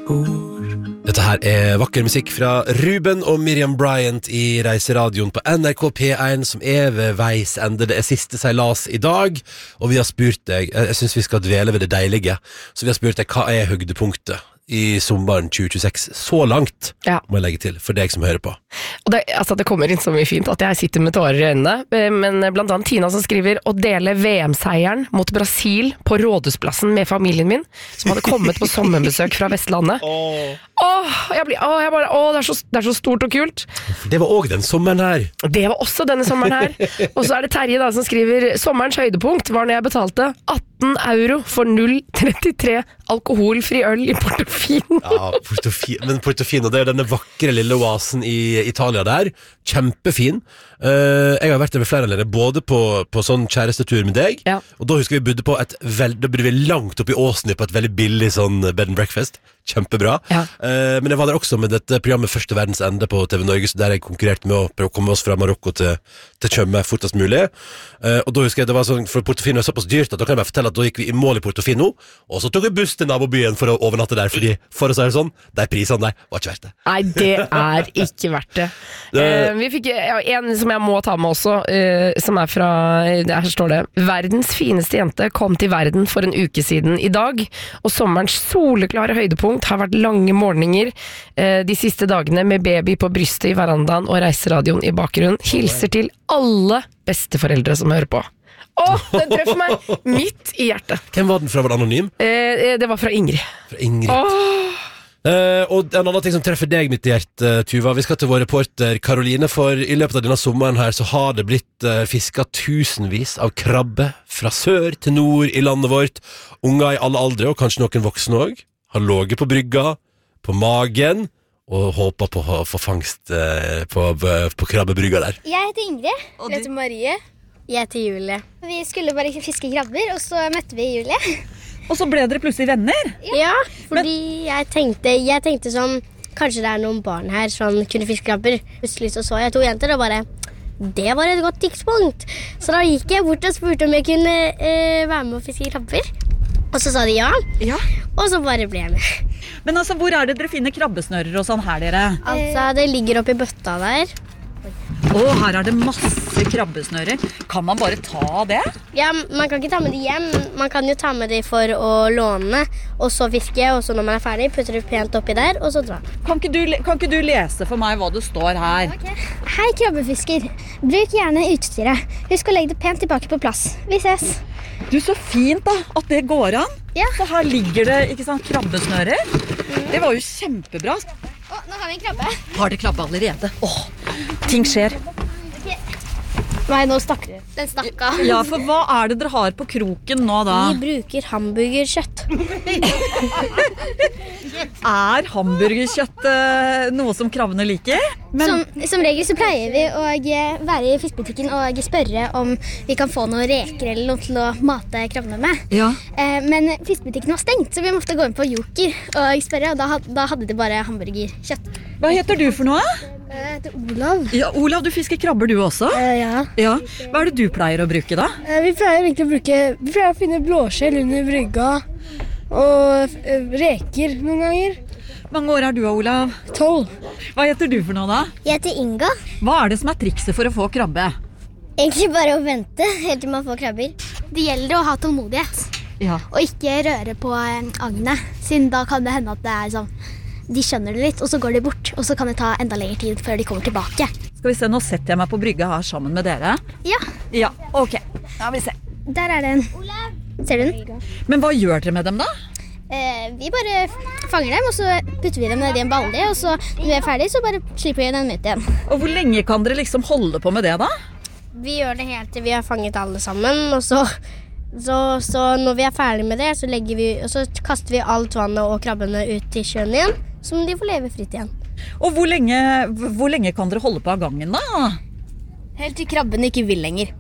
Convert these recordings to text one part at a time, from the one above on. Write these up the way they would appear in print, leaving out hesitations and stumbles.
Dette her vakker musikk fra Ruben og Miriam Bryant i Reiseradioen på NRK P1 som ved veis ende. Det siste seilas i dag, og vi har spurt deg, jeg synes vi skal dvele ved det deilige, så vi har spurt deg, hva høydepunktet i sommeren 2026 så langt, må jeg legge til, for deg som hører på. Og det kommer inn så mye fint at jeg sitter med tårer i øynene, men blant annet Tina som skriver å dele VM-seieren mot Brasil på Rådhusplassen med familien min, som hadde kommet på sommerbesøk fra Vestlandet. Det er så stort og kult. Det var også den sommeren her. Det var også denne sommeren her. Og så det Terje da som skriver, sommerens høydepunkt var når jeg betalte 18 euro for 0,33 alkoholfri øl i Portofino. Ja, men Portofino, det denne vakre lille oasen i Italia der. Kjempefin. Jeg har vært der ved flere anledninger, både på sånn kjærestetur med deg, og da husker vi bodde på da bodde vi langt oppe i Åsny på et veldig billig sånn bed and breakfast. Kjempebra. Men jeg var der også med dette programmet Første verdens ende på TV Norge, så der jeg konkurrerte med å prøve å komme oss fra Marokko til Tjøme fortest mulig. Og da husker jeg det var sånn, for Portofino såpass dyrt at da kan jeg bare fortelle at da gikk vi i mål i Portofino, og så tok vi buss til nabobyen for å overnatte der, fordi for å si det sånn, de prisene der var ikke verdt det. Nei, det ikke verdt det. Vi fikk en som jeg må ta med også, som fra, her står det, verdens fineste jente kom til verden for en uke siden i dag, og sommerens soleklare høydepunkt har vært lange morgener de siste dagene med baby på brystet i verandaen og reiseradioen i bakgrunnen. Hilser til alle besteforeldre som hører på. Den treffer meg midt i hjertet. Hvem var den fra? Var det anonym? Det var fra Ingrid. Og en annen ting som treffer deg midt i hjertet, Tuva, vi skal til vår reporter Karoline, for i løpet av denne sommeren her så har det blitt fisket tusenvis av krabbe fra sør til nord i landet vårt. Unger i alle aldre, og kanskje noen voksne også, har låget på brygga, på magen, og håper på å få fangst på krabbebrygga der. Jeg heter Ingrid. Jeg heter Marie. Jeg heter Julie. Vi skulle bare fiske krabber, og så møtte vi Julie. Og så ble dere plutselig venner? Ja, fordi jeg tenkte sånn, kanskje det noen barn her som kunne fiske krabber. Plutselig så jeg 2 jenter og bare, det var et godt tidspunkt. Så da gikk jeg bort og spurte om jeg kunne være med å fiske krabber. Og så sa de ja, og så bare ble jeg med. Men altså, hvor det dere finner krabbesnører og sånn her, dere? Altså, det ligger oppi bøtta der. Her det masse krabbesnører. Kan man bare ta det? Ja, man kan ikke ta med de hjem. Man kan jo ta med de for å låne, og så fiske, og så når man ferdig, putter du pent oppi der, og så dra. Kan ikke du lese for meg hva det står her? Okay. Hei, krabbefisker. Bruk gjerne utstyret. Husk å legge det pent tilbake på plass. Vi ses. Du, så fint da, at det går an. Ja. Så her ligger det, ikke sant, krabbesnører. Det var jo kjempebra. Nå har vi en krabbe. Har det krabbe allerede? Ting skjer. Nei, nå stakk det. Den stakk av. Ja, for hva det dere har på kroken nå da? Vi bruker hamburgerkjøtt. Hamburgerkjøtt noe som krabbene liker? Som regel så pleier vi å være i fiskebutikken og spørre om vi kan få noen reker eller noe til å mate krabbene med. Ja. Men fiskebutikken var stengt, så vi måtte gå inn på Joker og spørre, og da hadde de bare hamburgerkjøtt. Hva heter du for noe? Jeg heter Olav. Ja, Olav, du fisker krabber du også? Ja. Hva det du pleier å bruke da? Vi pleier å finne blåskjell under brygga og reker noen ganger. Mange år du Olav? 12. Hva heter du for noe da? Jeg heter Inga. Hva det som trikset for å få krabbe? Egentlig bare å vente helt til man får krabber. Det gjelder å ha tålmodighet. Ja. Og ikke røre på agnet, siden da kan det hende at det sånn de skjønner det litt, og så går de bort, og så kan det ta enda lengre tid før de kommer tilbake. Skal vi se, nå setter jeg meg på brygga her sammen med dere. Ja, ok. Ja, vi ser. Der det en. Ser du den? Men hva gjør dere med dem da? Vi bare fanger dem, og så putter vi dem ned i en balje, og så når vi ferdig, så bare slipper vi dem ut igjen. Og hvor lenge kan dere liksom holde på med det da? Vi gjør det helt til vi har fanget alle sammen, og så når vi ferdig med det, så så kaster vi alt vannet og krabbene ut i sjøen igjen, så de får leve fritt igjen. Og hvor lenge kan dere holde på av gangen da? Helt til krabben ikke vil lenger.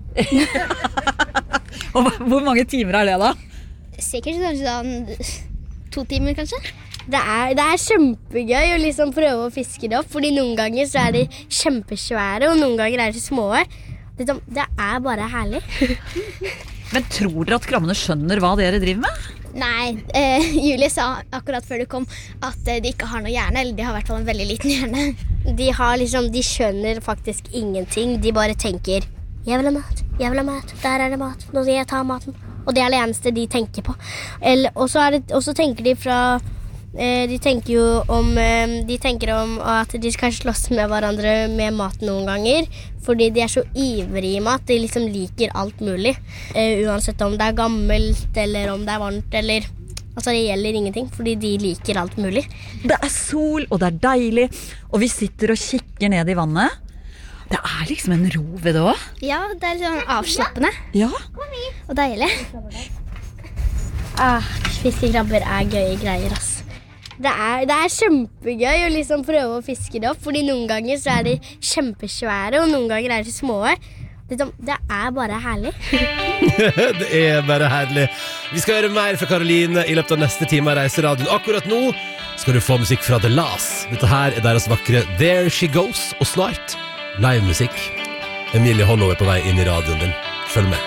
Og hvor mange timer det da? Sikkert sånn 2 timer kanskje. Det kjempegøy å liksom prøve å fiske det opp, fordi noen ganger så de kjempesvære, og noen ganger de små. Det bare herlig. Men tror dere at krabbene skjønner hva dere driver med? Nei, Julie sa akkurat før du kom at de ikke har noe hjerne, eller de har I hvert fall en veldig liten hjerne. De skjønner faktisk ingenting. De bare tenker, jeg vil ha mat, der det mat, nå skal jeg ta maten. Og det det eneste de tenker på. Og så tenker de fra... De tenker om at de skal slåss med hverandre med mat noen ganger, fordi de så ivrige I mat. De liksom liker alt mulig, uansett om det gammelt eller om det varmt eller... Altså det gjelder ingenting, fordi de liker alt mulig. Det sol, og det deilig, og vi sitter og kikker ned I vannet. Det liksom en ro ved det også. Ja, det litt sånn avslappende. Ja. Og deilig. Fiskekrabber gøye greier, ass. Det kjempegøy å liksom prøve å fiske det opp, fordi noen ganger så de kjempesvære, og noen ganger de små. Det bare herlig. Det bare herlig. Vi skal høre mer fra Karoline I løpet av neste time av Reiseradioen. Akkurat nå skal du få musikk fra The Las. Dette her deres vakre There She Goes, og snart live musikk. Emilie Hollow på vei inn I radioen din. Følg med.